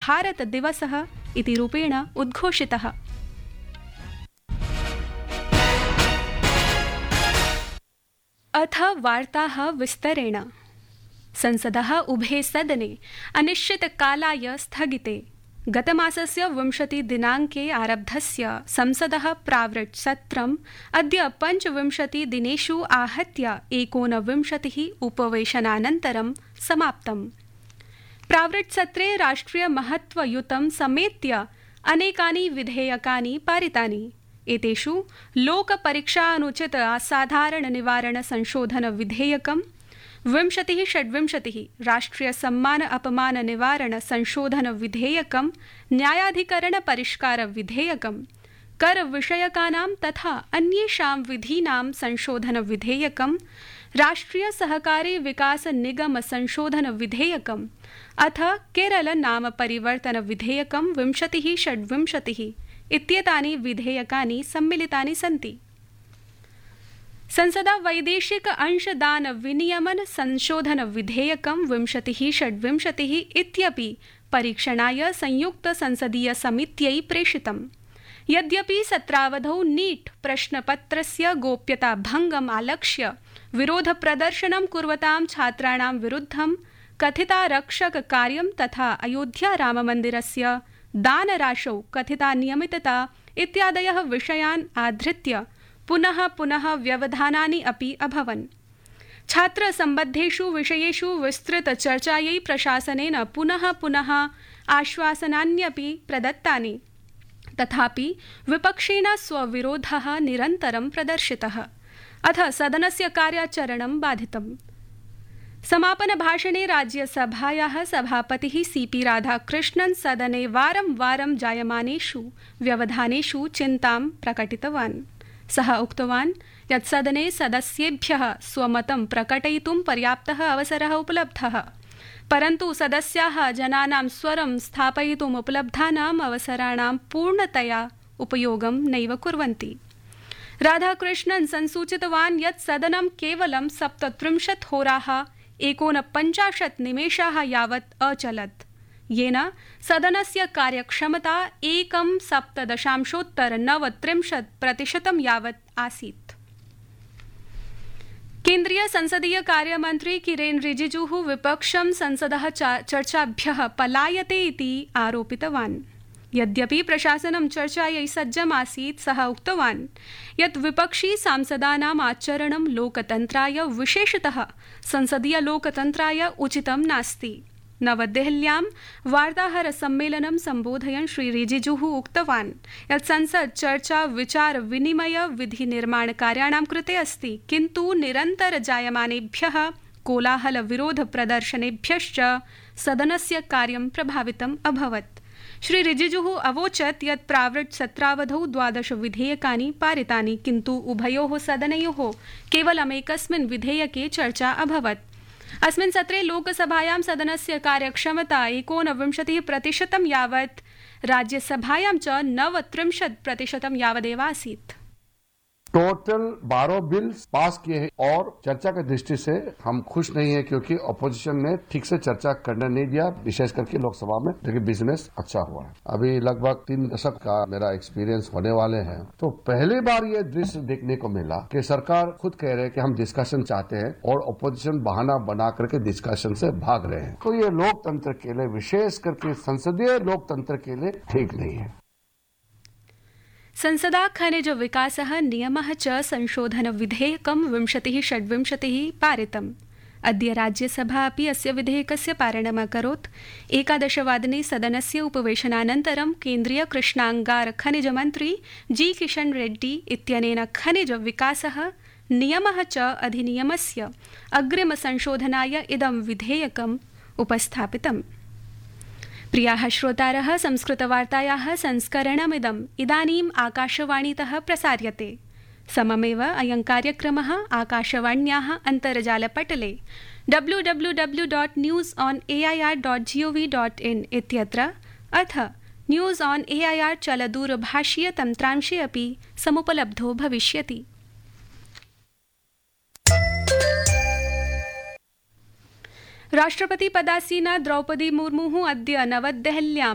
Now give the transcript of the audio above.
भारतदिवसः इति रूपेण उद्घोषितः। अथ वार्ताः विस्तरेण। संसदः उभे सदने अनिश्चितकालाय स्थगिते। गतमासस्य 20 दिनाङ्के आरब्धस्य संसदः प्रावृट्सत्रम् अद्य 25 दिनेषु आहत्य 29 उपवेशनानन्तरं समाप्तम्। प्रावृट्सत्रे राष्ट्रियमहत्वयुतं समेत्य अनेकानि विधेयकानि पारितानि। एतेषु लोकपरीक्षा अनुचित असाधारण निवारण संशोधन विधेयकम्, 20-26 राष्ट्रिय सम्मान अपमान निवारण संशोधन विधेयकम्, न्यायाधिकरण परिष्कार विधेयकम्, कर विषयकानां तथा अन्येषां विधीनां संशोधन विधेयकम्, राष्ट्रिय सहकारी विकास निगम संशोधन विधेयकम्, अथ केरल नाम परिवर्तन विधेयकम् 20-26 इत्येतानि विधेयकानि सम्मिलितानि सन्ति। संसदा वैदेशिक अंशदान विनियमन संशोधन विधेयकं 20-26 इत्यपि परीक्षणाय संयुक्त संसदीय समित्यै प्रेषितम्। यद्यपि सत्रावधौ नीट प्रश्नपत्रस्य गोप्यता भंगम् आलक्ष्य विरोध प्रदर्शनं कुर्वतां छात्राणां विरुद्धं कथितारक्षक कार्यं तथा अयोध्या राममन्दिरस्य दानराशौ कथिता नियमितता इत्यादयः विषयान् आधृत्य पुनः पुनः व्यवधानानि अपि अभवन्। छात्र सम्बद्धेषु विषयेषु विस्तृत चर्चायै प्रशासनेन पुनः पुनः आश्वासनान्यपि प्रदत्तानि, तथापि विपक्षेण स्वविरोधः निरन्तरं प्रदर्शितः। अथ सदनस्य कार्याचरणं बाधितम्। समापन भाषणे राज्यसभायाः सभापतिः सीपी राधाकृष्णन् सदने वारं वारं जायमानेषु व्यवधानेषु चिन्तां प्रकटितवान्। सः उक्तवान् यत् सदने सदस्येभ्यः स्वमतं प्रकटयितुं पर्याप्तः अवसरः उपलब्धः, परन्तु सदस्याः जनानां स्वरं स्थापयितुम् उपलब्धानाम् अवसराणां पूर्णतया उपयोगं नैव कुर्वन्ति। राधाकृष्णन् संसूचितवान् यत् सदनं केवलं 37 होराः 49 निमेषाः यावत् अचलत्, येन सदनस्य कार्यक्षमता 1.7% यावत् आसीत्। केन्द्रीय संसदीय कार्यमन्त्री किरेन रिजिजुः विपक्षं संसदः चर्चाभ्यः पलायते इति आरोपितवान्। यद्यपि प्रशासनं चर्चायै सज्जमासीत्, सः उक्तवान् यत् विपक्षी सांसदानाम् आचरणं लोकतन्त्राय, विशेषतः संसदीय लोकतन्त्राय उचितं नास्ति। नवदेहल्यां वार्ताहर सम्मेलनं सम्बोधयन् श्री रिजिजुः उक्तवान् यत् संसत् चर्चा विचार विनिमय विधि निर्माण कार्याणां कृते अस्ति, किन्तु निरन्तर जायमानेभ्यः कोलाहल विरोध प्रदर्शनेभ्यश्च सदनस्य कार्यं प्रभावितम् अभवत्। श्री रिजिजुः अवोचत् यत् प्रावृट् सत्रावधौ 12 विधेयकानि पारितानि, किन्तु उभयोः सदनयोः केवलमेकस्मिन् विधेयके चर्चा अभवत्। अस्मिन् सत्रे लोकसभायां सदनस्य कार्यक्षमता 29% यावत्, राज्यसभायां च 39% यावदेव आसीत्। टोटल 12 बिल पास किए हैं और चर्चा की दृष्टि से हम खुश नहीं है, क्योंकि अपोजिशन ने ठीक से चर्चा करने नहीं दिया, विशेष करके लोकसभा में। लेकिन बिजनेस अच्छा हुआ है। अभी लगभग 3 दशक का मेरा एक्सपीरियंस होने वाले हैं, तो पहली बार ये दृश्य देखने को मिला कि सरकार खुद कह रहे हैं कि हम डिस्कशन चाहते हैं और अपोजिशन बहाना बना करके डिस्कशन से भाग रहे हैं। तो ये लोकतंत्र के लिए, विशेष करके संसदीय लोकतंत्र के लिए ठीक नहीं है। संसदा खनिज विकासः नियमः च संशोधन विधेयकं 20-26 पारितम्। अद्य राज्यसभा अपि अस्य विधेयकस्य पारणम् अकरोत्। 11 वादने सदनस्य उपवेशनानन्तरं केन्द्रीय कृष्णाङ्गार खनिज मन्त्री जी किशन रेड्डी इत्यनेन खनिज विकासः नियमः च अधिनियमस्य अग्रिम संशोधनाय इदं विधेयकम् उपस्थापितम्। प्रियाः श्रोतारः, संस्कृतवार्तायाः संस्करणमिदम् इदानीम् आकाशवाणीतः प्रसार्यते। सममेव अयं कार्यक्रमः आकाशवाण्याः अन्तर्जालपटले www.newsonair.gov.in इत्यत्र अथ न्यूज़ ऑन एआईआर चलदूरभाषीय तन्त्रांशे अपि समुपलब्धो भविष्यति। राष्ट्रपति पदासीना द्रौपदी मुर्मुः अद्य नवदेहल्यां